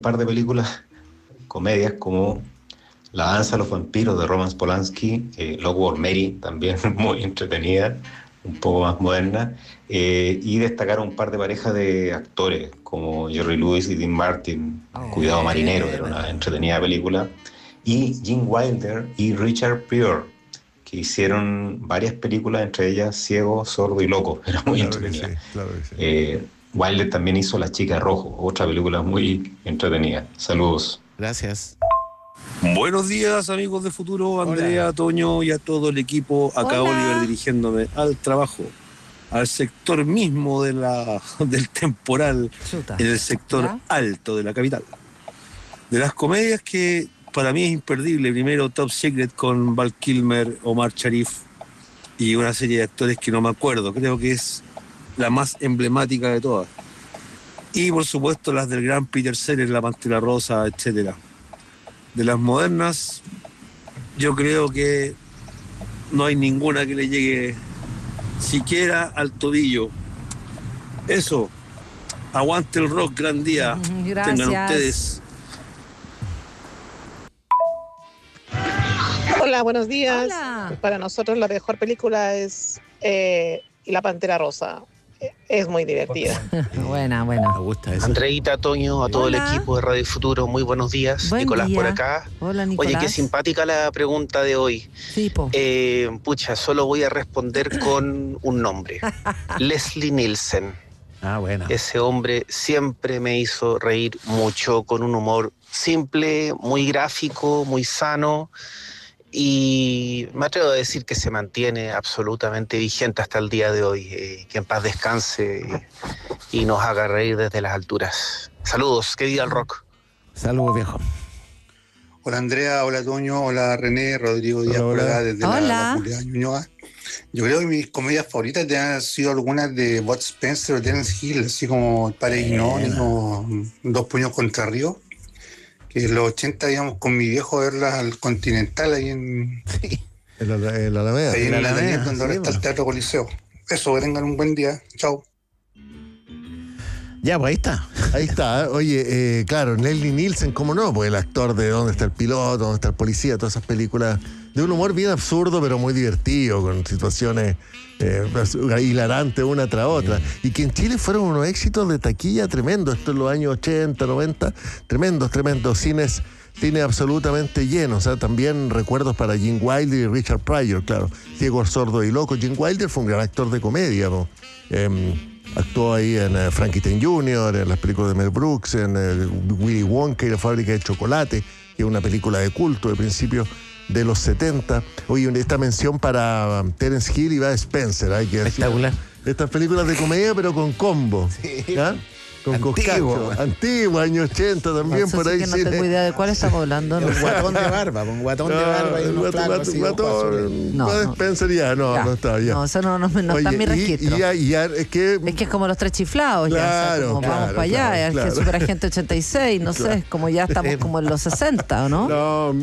par de películas, comedias como La danza de los vampiros de Roman Polanski, Lockwood Mary, también muy entretenida, un poco más moderna, y destacar un par de parejas de actores como Jerry Lewis y Dean Martin, Cuidado Marinero, que era una entretenida película, y Gene Wilder y Richard Pryor, que hicieron varias películas, entre ellas Ciego, Sordo y Loco, era muy entretenida. Sí, claro que sí. Wilder también hizo La chica de rojo, otra película muy entretenida. Saludos. Gracias. Buenos días, amigos de Futuro, Andrea, Hola. Toño y a todo el equipo. Acá Hola. Oliver dirigiéndome al trabajo, al sector mismo del temporal, Chuta. en el sector ¿Ya? alto de la capital. De las comedias que para mí es imperdible, primero Top Secret con Val Kilmer, Omar Sharif y una serie de actores que no me acuerdo, creo que es la más emblemática de todas. Y por supuesto las del gran Peter Sellers, La Pantera Rosa, etcétera. De las modernas, yo creo que no hay ninguna que le llegue siquiera al tobillo. Eso, aguante el rock, gran día. Gracias. Tengan ustedes. Hola, buenos días. Hola. Para nosotros la mejor película es La Pantera Rosa. Es muy divertida. Buena. Me gusta eso. Andreita, Toño, a todo el Hola. equipo de Radio Futuro, muy buenos días. Buen Nicolás día. por acá. Hola, Nicolás. Oye, qué simpática la pregunta de hoy. Sí, po. Pucha, solo voy a responder con un nombre. Leslie Nielsen. Ah, bueno. Ese hombre siempre me hizo reír mucho, con un humor simple, muy gráfico, muy sano. Y me atrevo a decir que se mantiene absolutamente vigente hasta el día de hoy. Que en paz descanse y nos haga reír desde las alturas. Saludos, que viva el rock. Saludos, viejo. Hola Andrea, hola Toño, hola René, Rodrigo Díaz por Hola. acá desde Hola. la comunidad Ñuñoa. Yo creo que mis comedias favoritas han sido algunas de Bud Spencer o Terence Hill, así como El Padre Guignol o Dos Puños contra Río, que en los 80 íbamos con mi viejo a verlas al Continental ahí en El Alameda. la Alameda, Daniel, donde ahora sí, está el bueno. Teatro Coliseo. Eso, que tengan un buen día. Chao. Ya, pues ahí está. Ahí está. Oye, claro, Leslie Nielsen, ¿cómo no? Pues el actor de ¿Dónde está el piloto? ¿Dónde está el policía? Todas esas películas de un humor bien absurdo, pero muy divertido, con situaciones hilarantes una tras otra. Y que en Chile fueron unos éxitos de taquilla tremendos. Esto en los años 80, 90. Tremendos. Cines absolutamente llenos. O sea, también recuerdos para Gene Wilder y Richard Pryor, claro. Ciego, Sordo y Loco. Gene Wilder fue un gran actor de comedia, ¿no? Actuó ahí en Frankenstein Jr., en las películas de Mel Brooks, en Willy Wonka y la fábrica de chocolate, que es una película de culto de principios de los 70. Oye, esta mención para Terence Hill y Bud Spencer. Hay que decir. Espectacular. Estas películas de comedia, pero con combo. ¿Ya? Con Antiguo, coscacho. man. Antiguo, años 80 también, Eso por sí ahí. que no tengo idea de cuál estamos hablando. ¿no? Un guatón de barba, un guatón de barba y unos flacos así, ojos azules. No, Bud no. Spencer ya, no está ya. No, eso no está Oye, en mi registro. y ya, es que Es que es como los tres chiflados, ya. O sea, Claro, como vamos claro, para allá, claro, el claro. Superagente 86, no sé, como ya estamos como en los 60, ¿o no? No,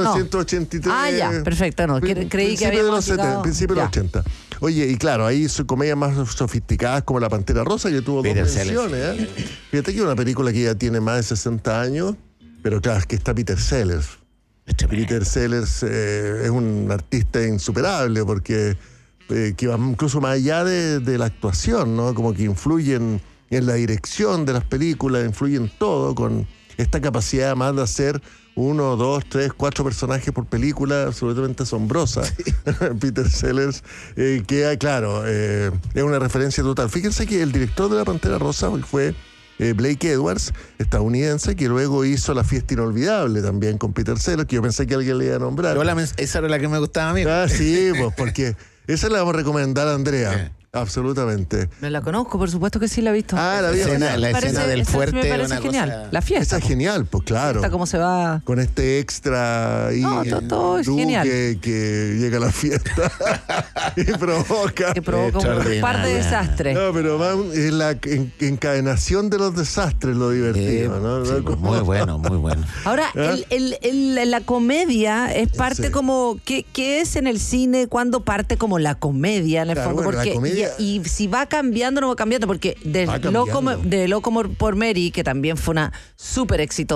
1983. Ah, ya, perfecto, no, creí que Principio de habíamos los 70, llegado- principio de los ya. 80. Oye, y claro, ahí son comedias más sofisticadas como La Pantera Rosa, que tuvo Peter dos Sellers. menciones. Fíjate que es una película que ya tiene más de 60 años, pero claro, es que está Peter Sellers. Peter Sellers es un artista insuperable porque que va incluso más allá de la actuación, ¿no? Como que influye en la dirección de las películas, influye en todo, con esta capacidad más de hacer 1, 2, 3, 4 personajes por película, absolutamente asombrosa. Peter Sellers, que claro, es una referencia total. Fíjense que el director de La Pantera Rosa fue Blake Edwards, estadounidense, que luego hizo La Fiesta Inolvidable también con Peter Sellers, que yo pensé que alguien le iba a nombrar. Esa era la que me gustaba a mí. Ah, sí, pues porque esa la vamos a recomendar a Andrea. Absolutamente. No la conozco, por supuesto que sí la he visto. Ah, la vi. La escena del esa fuerte, me parece una genial. cosa- La fiesta. Esa es genial, pues claro. Fiesta, cómo se va. Con este extra y No, todo es genial. que llega a la fiesta y provoca. Que provoca un par de Extraordinaria. desastres. No, pero es la encadenación de los desastres lo divertido, ¿no? Sí, pues, muy bueno, muy bueno. Ahora, ¿Ah? la comedia es parte Sí. como, ¿qué es en el cine? ¿Cuándo parte como la comedia, en el Claro, fondo? bueno, la Porque comedia y si va cambiando o no va cambiando, porque de Loco por Mary, que también fue una súper exitosa,